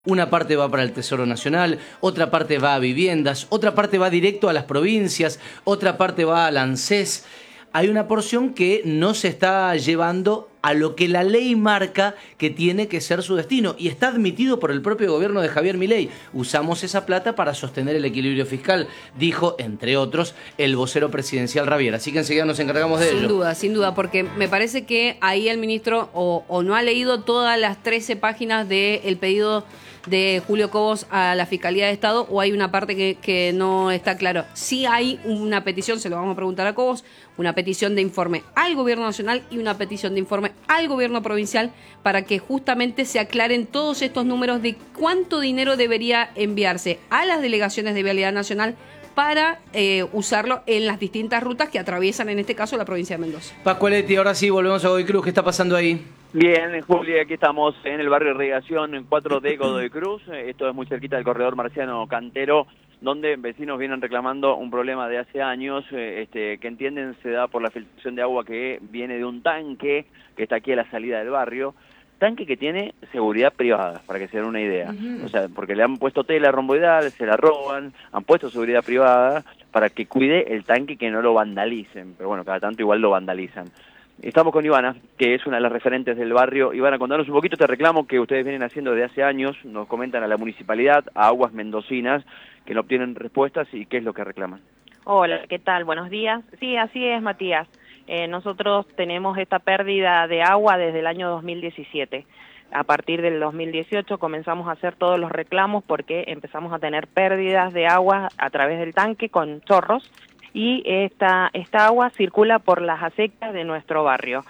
Una parte va para el Tesoro Nacional, otra parte va a viviendas, otra parte va directo a las provincias, otra parte va al ANSES. Hay una porción que no se está llevando a lo que la ley marca que tiene que ser su destino y está admitido por el propio gobierno de Javier Milei. Usamos esa plata para sostener el equilibrio fiscal, dijo, entre otros, el vocero presidencial Ravier. Así que enseguida nos encargamos de ello. Sin duda, porque me parece que ahí el ministro o no ha leído todas las 13 páginas del pedido de Julio Cobos a la Fiscalía de Estado, o hay una parte que no está claro. Sí hay una petición, se lo vamos a preguntar a Cobos, una petición de informe al Gobierno Nacional y una petición de informe al Gobierno Provincial para que justamente se aclaren todos estos números de cuánto dinero debería enviarse a las delegaciones de Vialidad Nacional para usarlo en las distintas rutas que atraviesan, en este caso, la provincia de Mendoza. Pascualetti, ahora sí, volvemos a Godoy Cruz. ¿Qué está pasando ahí? Bien, Juli, aquí estamos en el barrio Irrigación, en 4 de Godoy Cruz. Esto es muy cerquita del corredor Marciano Cantero, donde vecinos vienen reclamando un problema de hace años, que entienden se da por la filtración de agua que viene de un tanque que está aquí a la salida del barrio. Tanque que tiene seguridad privada, para que se den una idea. O sea, porque le han puesto tela romboidal, se la roban, han puesto seguridad privada para que cuide el tanque, que no lo vandalicen. Pero bueno, cada tanto igual lo vandalizan. Estamos con Ivana, que es una de las referentes del barrio. Ivana, contanos un poquito este reclamo que ustedes vienen haciendo desde hace años. Nos comentan a la municipalidad, a Aguas Mendocinas, que no obtienen respuestas y qué es lo que reclaman. Hola, ¿qué tal? Buenos días. Sí, así es, Matías. Nosotros tenemos esta pérdida de agua desde el año 2017. A partir del 2018 comenzamos a hacer todos los reclamos porque empezamos a tener pérdidas de agua a través del tanque con chorros, y esta agua circula por las acequias de nuestro barrio.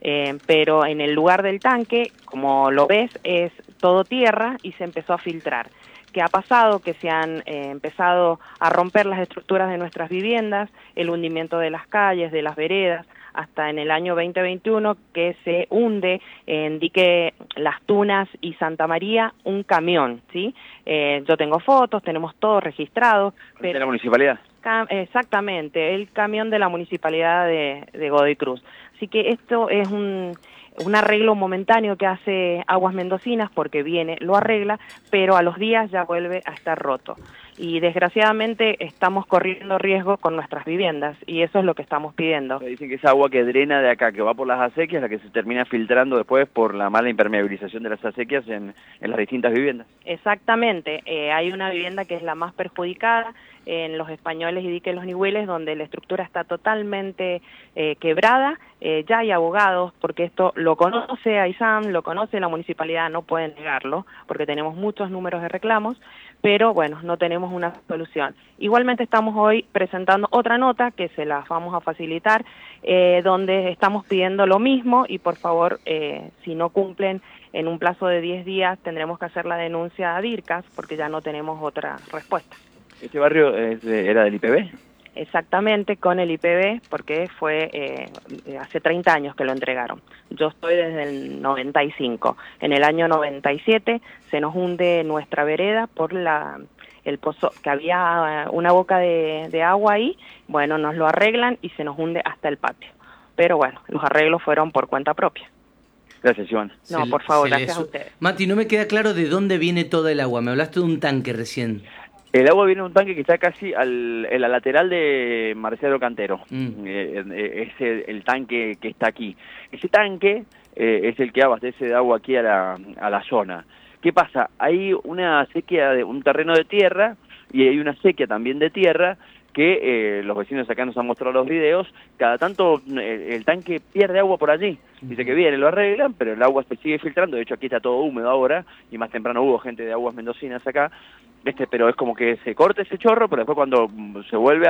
Pero en el lugar del tanque, como lo ves, es todo tierra y se empezó a filtrar. ¿Qué ha pasado? Que se han empezado a romper las estructuras de nuestras viviendas, el hundimiento de las calles, de las veredas, hasta en el año 2021 que se hunde en dique Las Tunas y Santa María un camión, ¿sí? Yo tengo fotos, tenemos todo registrado. ¿De la municipalidad? Exactamente, el camión de la municipalidad de Godoy Cruz. Así que esto es un arreglo momentáneo que hace Aguas Mendocinas, porque viene, lo arregla, pero a los días ya vuelve a estar roto. Y desgraciadamente estamos corriendo riesgo con nuestras viviendas, y eso es lo que estamos pidiendo. Dicen que es agua que drena de acá, que va por las acequias, la que se termina filtrando después por la mala impermeabilización de las acequias en las distintas viviendas. Exactamente, hay una vivienda que es la más perjudicada, en Los Españoles y dique Los Nihueles, donde la estructura está totalmente quebrada. Ya hay abogados, porque esto lo conoce AISAM, lo conoce la municipalidad, no pueden negarlo, porque tenemos muchos números de reclamos, pero bueno, no tenemos una solución. Igualmente estamos hoy presentando otra nota que se las vamos a facilitar, donde estamos pidiendo lo mismo, y por favor, si no cumplen en un plazo de 10 días, tendremos que hacer la denuncia a DIRCAS, porque ya no tenemos otra respuesta. ¿Este barrio era del IPB? Exactamente, con el IPB, porque fue hace 30 años que lo entregaron. Yo estoy desde el 95. En el año 97 se nos hunde nuestra vereda por el pozo, que había una boca de agua ahí. Bueno, nos lo arreglan y se nos hunde hasta el patio. Pero bueno, los arreglos fueron por cuenta propia. Gracias, Iván. No, por favor, gracias a ustedes. Mati, no me queda claro de dónde viene toda el agua. Me hablaste de un tanque recién. El agua viene de un tanque que está casi en la lateral de Marciano Cantero. Es el tanque que está aquí. Ese tanque es el que abastece de agua aquí a la zona. ¿Qué pasa? Hay una sequía de un terreno de tierra, y hay una sequía también de tierra que los vecinos acá nos han mostrado los videos. Cada tanto el tanque pierde agua por allí. Dice que viene, lo arreglan, pero el agua se sigue filtrando. De hecho, aquí está todo húmedo ahora, y más temprano hubo gente de Aguas Mendocinas acá. Pero es como que se corta ese chorro, pero después cuando se vuelve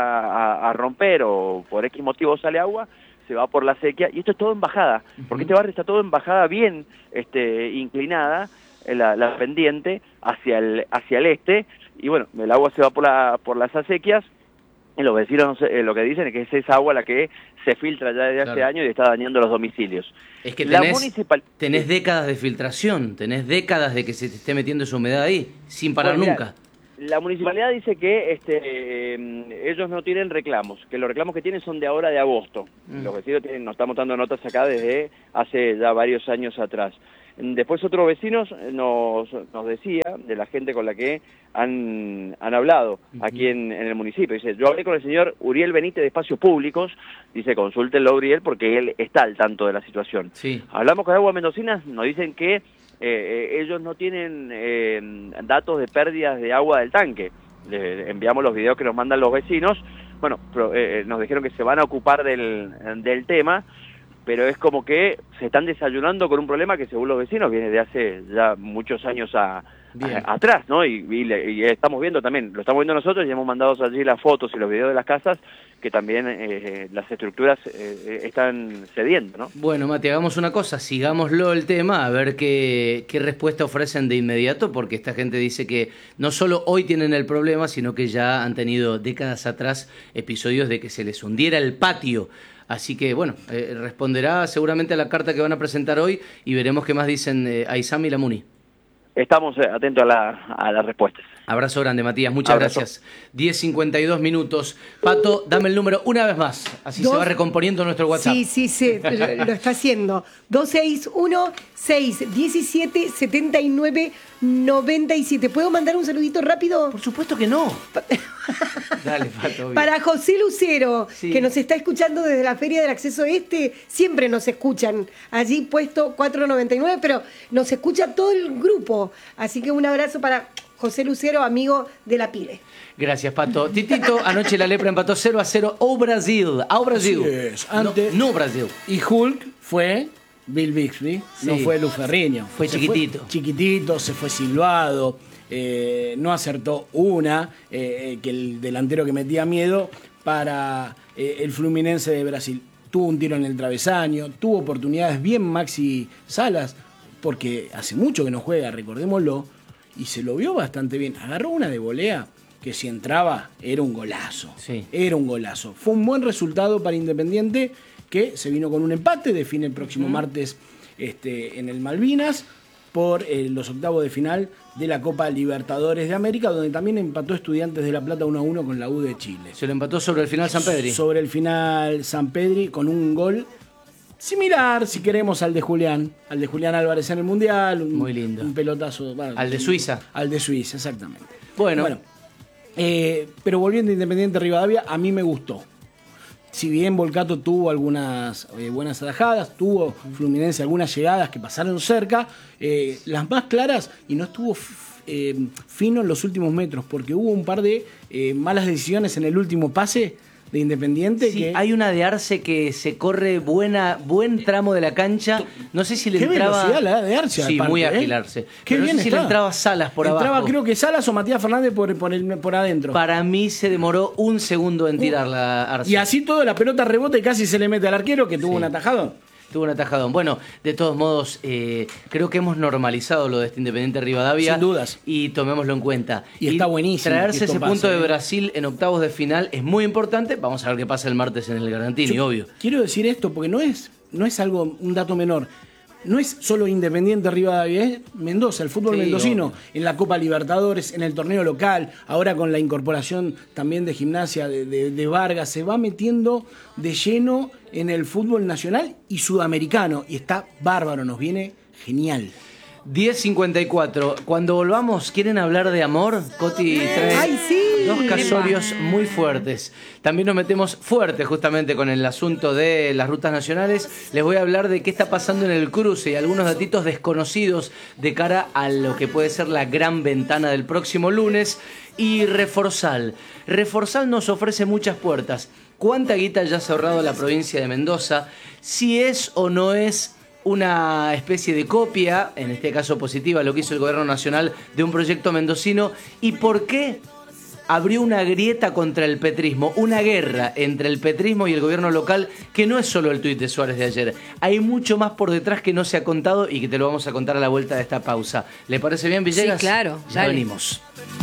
a romper o por X motivo sale agua, se va por la sequía. Y esto es todo en bajada, porque este barrio está todo en bajada bien inclinada, la pendiente hacia el este, y bueno, el agua se va por las acequias, y los vecinos lo que dicen es que es esa agua la que se filtra ya desde hace años y está dañando los domicilios. Es que tenés décadas de filtración, tenés décadas de que se te esté metiendo esa humedad ahí, sin parar nunca. La municipalidad dice que ellos no tienen reclamos, que los reclamos que tienen son de ahora, de agosto. Los vecinos nos estamos dando notas acá desde hace ya varios años atrás. Después otros vecinos nos decía, de la gente con la que han hablado aquí en el municipio, dice, yo hablé con el señor Uriel Benítez de Espacios Públicos, dice, consúltenlo a Uriel porque él está al tanto de la situación. Sí. Hablamos con Aguas Mendocinas, nos dicen que ellos no tienen datos de pérdidas de agua del tanque. Le enviamos los videos que nos mandan los vecinos. Bueno, nos dijeron que se van a ocupar del tema, pero es como que se están desayunando con un problema que según los vecinos viene de hace ya muchos años atrás, ¿no? Y estamos viendo también, lo estamos viendo nosotros y hemos mandado allí las fotos y los videos de las casas que también las estructuras están cediendo, ¿no? Bueno, Mati, hagamos una cosa, sigámoslo el tema, a ver qué respuesta ofrecen de inmediato, porque esta gente dice que no solo hoy tienen el problema, sino que ya han tenido décadas atrás episodios de que se les hundiera el patio. Así que, bueno, responderá seguramente a la carta que van a presentar hoy y veremos qué más dicen Aysam y la Muni. Estamos atentos a las respuestas. Abrazo grande, Matías. Muchas gracias. 10:52 minutos. Pato, dame el número una vez más. Así se va recomponiendo nuestro WhatsApp. Sí, lo está haciendo. 261-617-7997. ¿Puedo mandar un saludito rápido? Por supuesto que no. Dale, Pato. Obvio. Para José Lucero, que nos está escuchando desde la Feria del Acceso Este. Siempre nos escuchan. Allí puesto 499, pero nos escucha todo el grupo. Así que un abrazo para José Lucero, amigo de la Pile. Gracias, Pato. Titito, anoche la Lepra empató 0-0 ao Brasil. Ao Brasil. Así es. Antes, no Brasil. Y Hulk fue Bill Bixby, no fue Luferriño. Fue chiquitito. Chiquitito, se fue silbado, no acertó una, que el delantero que metía miedo para el Fluminense de Brasil. Tuvo un tiro en el travesaño, tuvo oportunidades bien Maxi Salas, porque hace mucho que no juega, recordémoslo, y se lo vio bastante bien. Agarró una de volea que si entraba era un golazo. Sí. Era un golazo. Fue un buen resultado para Independiente, que se vino con un empate, define el próximo martes en el Malvinas por los octavos de final de la Copa Libertadores de América, donde también empató Estudiantes de La Plata 1-1 con la U de Chile. Se lo empató sobre el final San Pedri. Sobre el final San Pedri con un gol similar, si queremos, al de Julián Álvarez en el Mundial. Muy lindo. Un pelotazo. Bueno, al de Suiza. Al de Suiza, exactamente. Bueno. Pero volviendo a Independiente Rivadavia, a mí me gustó. Si bien Volcato tuvo algunas buenas atajadas, tuvo Fluminense algunas llegadas que pasaron cerca, las más claras, y no estuvo fino en los últimos metros, porque hubo un par de malas decisiones en el último pase de Independiente. Sí, que hay una de Arce que se corre buen tramo de la cancha. No sé si le entraba. Qué velocidad la de Arce. Sí, aparte, muy ágil Arce. Qué no bien sé si le entraba Salas por abajo. Entraba, creo que Salas o Matías Fernández por adentro. Para mí se demoró un segundo en tirarla Arce. Y así todo, la pelota rebota y casi se le mete al arquero, que tuvo un atajadón. Tuvo un atajadón. Bueno, de todos modos, creo que hemos normalizado lo de este Independiente Rivadavia. Sin dudas. Y tomémoslo en cuenta. Y está buenísimo. Traerse ese pase, punto de Brasil en octavos de final es muy importante. Vamos a ver qué pasa el martes en el Garantini, obvio. Quiero decir esto porque no es un dato menor. No es solo Independiente Rivadavia, es Mendoza, el fútbol mendocino, obvio. En la Copa Libertadores, en el torneo local, ahora con la incorporación también de Gimnasia de Vargas, se va metiendo de lleno en el fútbol nacional y sudamericano, y está bárbaro, nos viene genial. 10:54. Cuando volvamos, ¿quieren hablar de amor? Coti trae ¡ay, sí! dos casorios muy fuertes. También nos metemos fuerte justamente con el asunto de las rutas nacionales. Les voy a hablar de qué está pasando en el cruce y algunos datitos desconocidos de cara a lo que puede ser la gran ventana del próximo lunes. Y Reforzal. Reforzal nos ofrece muchas puertas. ¿Cuánta guita ya se ha ahorrado la provincia de Mendoza? Si es o no es una especie de copia, en este caso positiva, lo que hizo el gobierno nacional de un proyecto mendocino, y por qué abrió una grieta contra el petrismo, una guerra entre el petrismo y el gobierno local, que no es solo el tuit de Suárez de ayer. Hay mucho más por detrás que no se ha contado y que te lo vamos a contar a la vuelta de esta pausa. ¿Le parece bien, Villegas? Sí, claro. Ya dale. venimos.